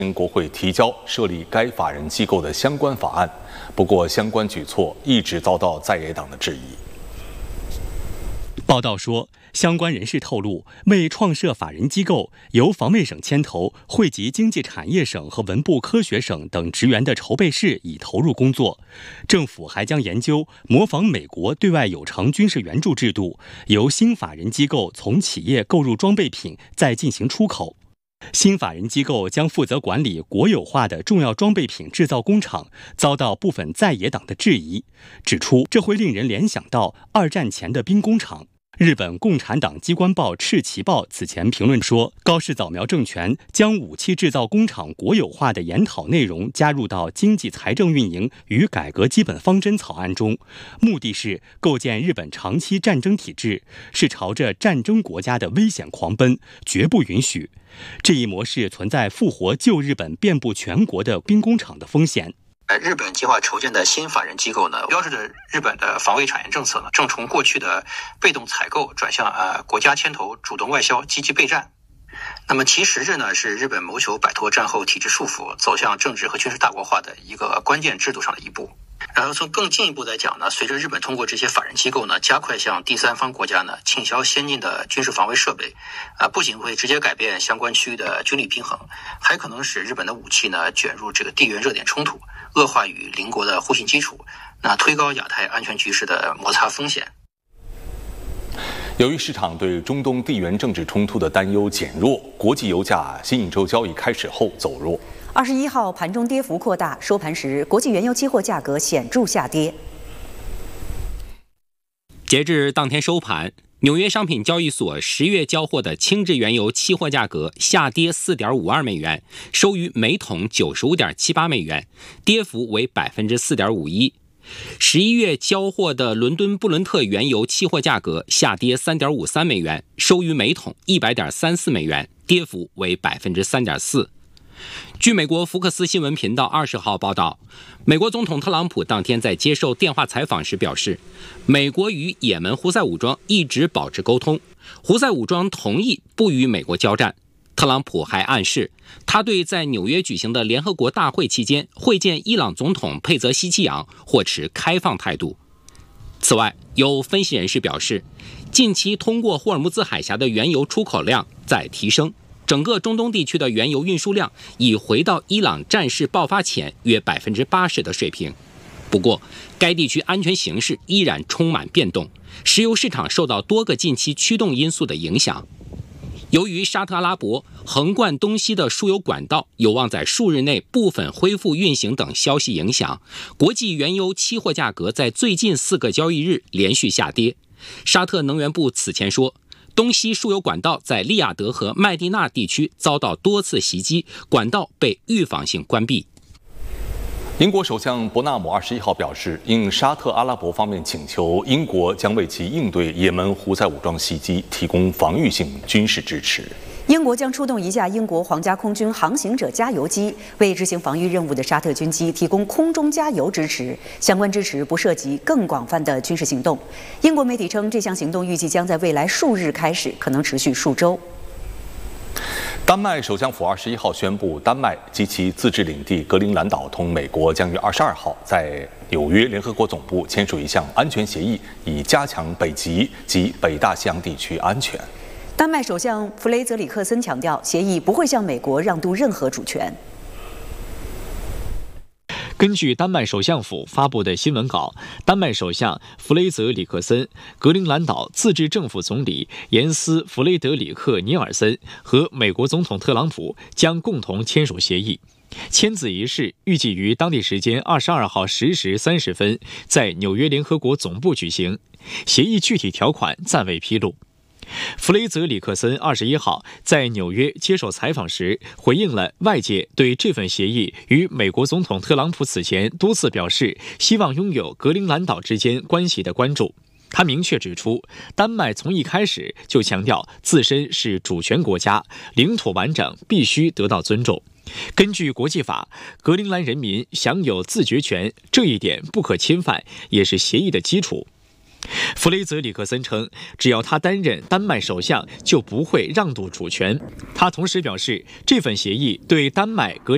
国会提交设立该法人机构的相关法案，不过相关举措一直遭到在野党的质疑。 报道说，相关人士透露，为创设法人机构，由防卫省牵头，汇集经济产业省和文部科学省等职员的筹备室已投入工作。政府还将研究模仿美国对外有偿军事援助制度，由新法人机构从企业购入装备品，再进行出口。新法人机构将负责管理国有化的重要装备品制造工厂，遭到部分在野党的质疑，指出这会令人联想到2战前的兵工厂。日本共产党机关报《赤旗报》此前评论说，高市早苗政权将武器制造工厂国有化的研讨内容加入到经济财政运营与改革基本方针草案中，目的是构建日本长期战争体制，是朝着战争国家的危险狂奔，绝不允许。这一模式存在复活旧日本遍布全国的兵工厂的风险。 日本计划筹建的新法人机构呢，标志着日本的防卫产业政策呢，正从过去的被动采购转向国家牵头、主动外销、积极备战。那么其实质呢，是日本谋求摆脱战后体制束缚，走向政治和军事大国化的一个关键制度上的一步。然后从更进一步来讲呢，随着日本通过这些法人机构呢，加快向第三方国家呢倾销先进的军事防卫设备，不仅会直接改变相关区域的军力平衡，还可能使日本的武器呢卷入这个地缘热点冲突，恶化与邻国的互信基础，那推高亚太安全局势的摩擦风险。 由于市场对中东地缘政治冲突的担忧减弱，国际油价新一周交易开始后走弱。 21号盘中跌幅扩大，收盘时国际原油期货价格显著下跌。 截至当天收盘，纽约商品交易所10月交货的轻质原油期货价格下跌4.52美元，收于每桶95.78美元，跌幅为4.51%。11月交货的伦敦布伦特原油期货价格下跌3.53美元，收于每桶100.34美元，跌幅为3.4%。据美国福克斯新闻频道20号报道，美国总统特朗普当天在接受电话采访时表示，美国与也门胡塞武装一直保持沟通，胡塞武装同意不与美国交战。特朗普还暗示，他对在纽约举行的联合国大会期间会见伊朗总统佩泽希奇扬或持开放态度。此外，有分析人士表示，近期通过霍尔木兹海峡的原油出口量在提升，整个中东地区的原油运输量已回到伊朗战事爆发前约80%的水平。不过，该地区安全形势依然充满变动，石油市场受到多个近期驱动因素的影响。由于沙特阿拉伯横贯东西的输油管道有望在数日内部分恢复运行等消息影响，国际原油期货价格在最近4个交易日连续下跌。沙特能源部此前说，东西输油管道在利雅得和麦地那地区遭到多次袭击，管道被预防性关闭。 英国首相伯纳姆21号表示，应沙特阿拉伯方面请求，英国将为其应对也门胡塞武装袭击提供防御性军事支持。 英国将出动1架英国皇家空军航行者加油机，为执行防御任务的沙特军机提供空中加油支持。相关支持不涉及更广泛的军事行动。英国媒体称，这项行动预计将在未来数日开始，可能持续数周。 丹麦首相府21号宣布，丹麦及其自治领地格陵兰岛同美国将于22号在纽约联合国总部签署一项安全协议，以加强北极及北大西洋地区安全。 丹麦首相弗雷泽里克森强调，协议不会向美国让渡任何主权。 根据丹麦首相府发布的新闻稿，丹麦首相弗雷泽里克森、格陵兰岛自治政府总理严斯·弗雷德里克·尼尔森和美国总统特朗普将共同签署协议。签字仪式预计于当地时间22号10时30分在纽约联合国总部举行，协议具体条款暂未披露。弗雷泽里克森21号在纽约接受采访时，回应了外界对这份协议与美国总统特朗普此前多次表示希望拥有格陵兰岛之间关系的关注。他明确指出，丹麦从一开始就强调自身是主权国家，领土完整必须得到尊重。根据国际法，格陵兰人民享有自决权，这一点不可侵犯，也是协议的基础。弗雷泽里克森称，只要他担任丹麦首相，就不会让渡主权。他同时表示，这份协议对丹麦格